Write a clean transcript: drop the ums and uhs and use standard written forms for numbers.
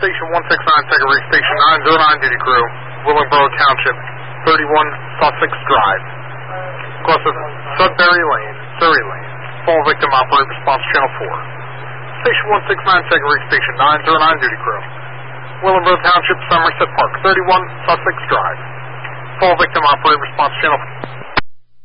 Station 169, Secretary Station 909, duty crew, Willingboro Township, 31 Sussex Drive. Across of Sudbury Lane, Surrey Lane. Fall victim operator response channel 4. Station 169, Secretary Station 909, duty crew. Willingboro Township, Somerset Park, 31 Sussex Drive. Fall victim operator response channel 4.